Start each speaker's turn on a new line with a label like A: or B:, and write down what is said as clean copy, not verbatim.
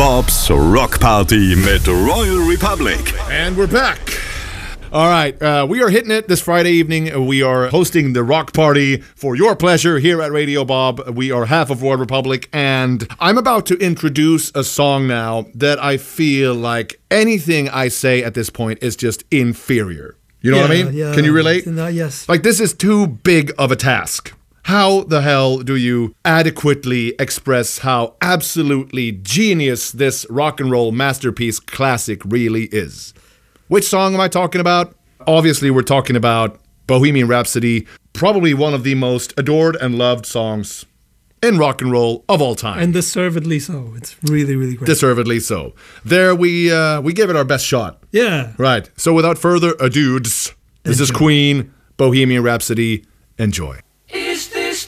A: Bobs Rock Party mit Royal Republic.
B: And we're back. All right, we are hitting it this Friday evening. We are hosting the Rock Party for your pleasure here at Radio Bob. We are half of Royal Republic, and I'm about to introduce a song now that I feel like anything I say at this point is just inferior. You know what I mean?
C: Yeah.
B: Can you relate?
C: Yes.
B: Like, this is too big of a task. How the hell do you adequately express how absolutely genius this rock and roll masterpiece classic really is? Which song am I talking about? Obviously, we're talking about Bohemian Rhapsody, probably one of the most adored and loved songs in rock and roll of all time.
C: And deservedly so. It's really, really great.
B: Deservedly so. There, we gave it our best shot.
C: Yeah.
B: Right. So without further ado, this is Queen, Bohemian Rhapsody. Enjoy.